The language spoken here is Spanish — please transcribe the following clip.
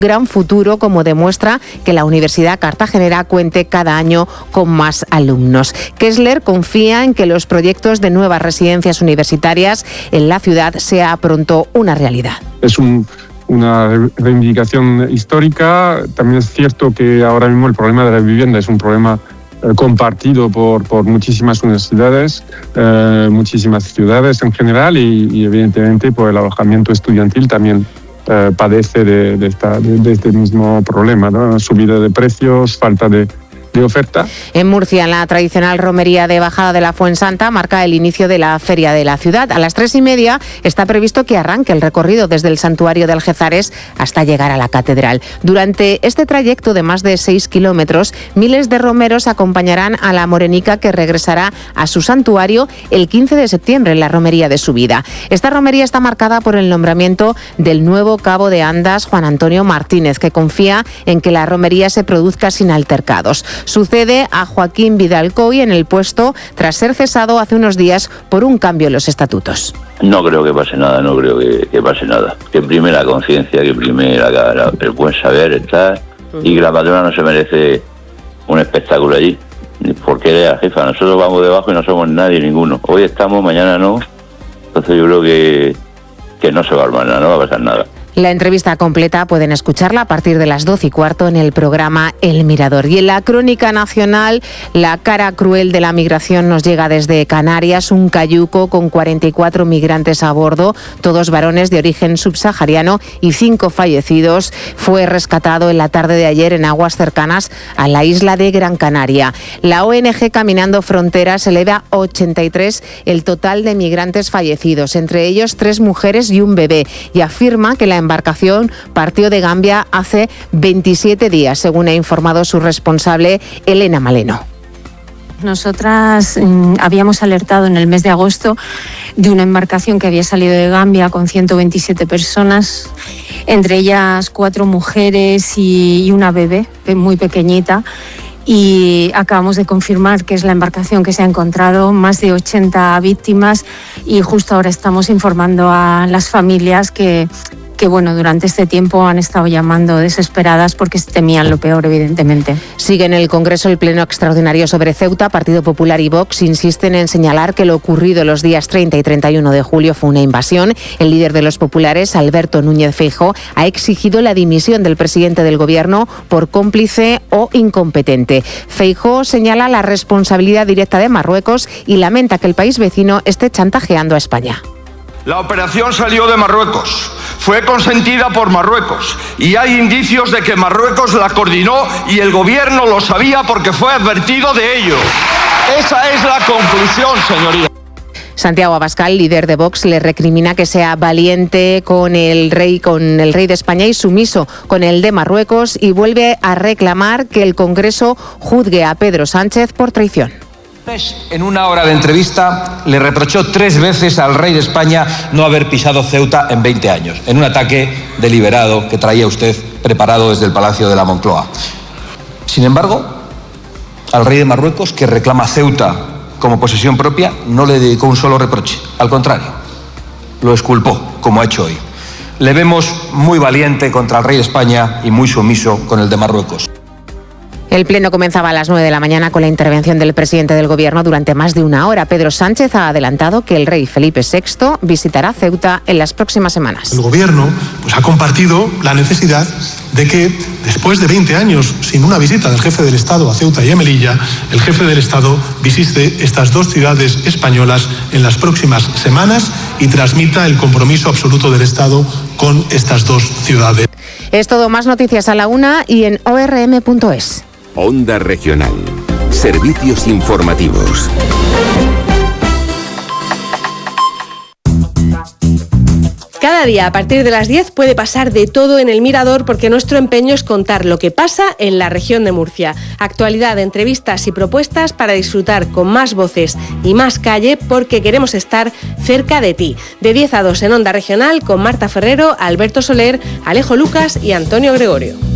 gran futuro, como demuestra que la Universidad Cartagenera cuente cada año con más alumnos. Kessler confía en que los proyectos de nuevas residencias universitarias en la ciudad sea pronto una realidad. Es una reivindicación histórica. También es cierto que ahora mismo el problema de la vivienda es un problema compartido por muchísimas universidades, muchísimas ciudades en general y evidentemente por el alojamiento estudiantil también padece de este mismo problema, ¿no? Subida de precios, falta de oferta. En Murcia, la tradicional romería de Bajada de la Fuensanta marca el inicio de la feria de la ciudad. A las 3:30 está previsto que arranque el recorrido desde el santuario de Algézares hasta llegar a la catedral. Durante este trayecto de más de 6 kilómetros, miles de romeros acompañarán a la morenica que regresará a su santuario el 15 de septiembre en la romería de su vida. Esta romería está marcada por el nombramiento del nuevo cabo de Andas, Juan Antonio Martínez, que confía en que la romería se produzca sin altercados. Sucede a Joaquín Vidal Coy en el puesto tras ser cesado hace unos días por un cambio en los estatutos. No creo que pase nada, que pase nada. Que prime la conciencia, que prime el buen saber estar y que la patrona no se merece un espectáculo allí. Porque ella es la jefa, nosotros vamos debajo y no somos nadie, ninguno. Hoy estamos, mañana no. Entonces yo creo que no se va a armar nada, no va a pasar nada. La entrevista completa pueden escucharla a partir de las 12:15 en el programa El Mirador. Y en la crónica nacional, la cara cruel de la migración nos llega desde Canarias. Un cayuco con 44 migrantes a bordo, todos varones de origen subsahariano y 5 fallecidos, fue rescatado en la tarde de ayer en aguas cercanas a la isla de Gran Canaria. La ONG Caminando Fronteras eleva a 83 el total de migrantes fallecidos, entre ellos 3 mujeres y un bebé, y afirma que la embarcación partió de Gambia hace 27 días, según ha informado su responsable, Elena Maleno. Nosotras habíamos alertado en el mes de agosto de una embarcación que había salido de Gambia con 127 personas, entre ellas 4 mujeres y una bebé muy pequeñita. Y acabamos de confirmar que es la embarcación que se ha encontrado, más de 80 víctimas, y justo ahora estamos informando a las familias que durante este tiempo han estado llamando desesperadas porque temían lo peor, evidentemente. Sigue en el Congreso el pleno extraordinario sobre Ceuta. Partido Popular y Vox insisten en señalar que lo ocurrido los días 30 y 31 de julio fue una invasión. El líder de los populares, Alberto Núñez Feijóo, ha exigido la dimisión del presidente del Gobierno por cómplice o incompetente. Feijóo señala la responsabilidad directa de Marruecos y lamenta que el país vecino esté chantajeando a España. La operación salió de Marruecos, fue consentida por Marruecos y hay indicios de que Marruecos la coordinó y el gobierno lo sabía porque fue advertido de ello. Esa es la conclusión, señoría. Santiago Abascal, líder de Vox, le recrimina que sea valiente con el rey de España y sumiso con el de Marruecos, y vuelve a reclamar que el Congreso juzgue a Pedro Sánchez por traición. En una hora de entrevista le reprochó 3 veces al rey de España no haber pisado Ceuta en 20 años, en un ataque deliberado que traía usted preparado desde el Palacio de la Moncloa. Sin embargo, al rey de Marruecos, que reclama Ceuta como posesión propia, no le dedicó un solo reproche. Al contrario, lo exculpó, como ha hecho hoy. Le vemos muy valiente contra el rey de España y muy sumiso con el de Marruecos. El pleno comenzaba a las 9 de la mañana con la intervención del presidente del Gobierno durante más de una hora. Pedro Sánchez ha adelantado que el rey Felipe VI visitará Ceuta en las próximas semanas. El Gobierno ha compartido la necesidad de que, después de 20 años sin una visita del jefe del Estado a Ceuta y a Melilla, el jefe del Estado visite estas 2 ciudades españolas en las próximas semanas y transmita el compromiso absoluto del Estado con estas 2 ciudades. Es todo, más noticias a la 1 y en orm.es. Onda Regional. Servicios informativos. Cada día a partir de las 10 puede pasar de todo en El Mirador, porque nuestro empeño es contar lo que pasa en la región de Murcia. Actualidad, entrevistas y propuestas para disfrutar con más voces y más calle, porque queremos estar cerca de ti. De 10 a 2 en Onda Regional con Marta Ferrero, Alberto Soler, Alejo Lucas y Antonio Gregorio.